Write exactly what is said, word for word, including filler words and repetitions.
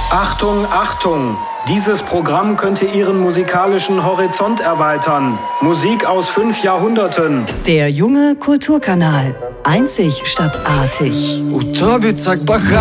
Achtung, Achtung! Dieses Programm könnte Ihren musikalischen Horizont erweitern. Musik aus fünf Jahrhunderten. Der junge Kulturkanal. Einzig statt artig.